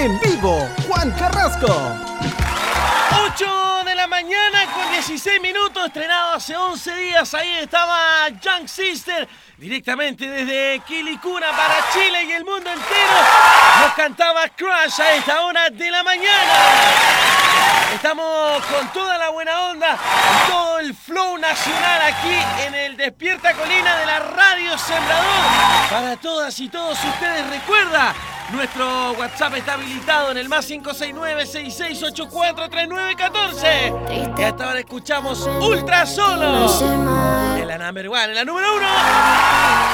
En vivo, Juan Carrasco. 8 de la mañana con 16 minutos, estrenado hace 11 días. Ahí estaba Young Sister, directamente desde Quilicura para Chile y el mundo entero. Nos cantaba Crush a esta hora de la mañana. Estamos con toda la buena onda, todo el flow nacional aquí en el Despierta Colina de la Radio Sembrador. Para todas y todos ustedes, recuerda, nuestro WhatsApp está habilitado en el más 569-6684-3914. Y hasta ahora escuchamos Ultra Solo. En la number one, en la número 1.